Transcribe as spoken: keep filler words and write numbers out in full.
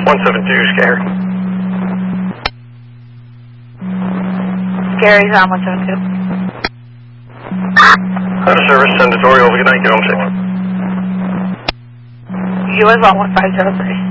one seven two, Scary. Scary's on one seven two. Out of service, send to Tori, over, good night, get home safe. U S on one five zero three.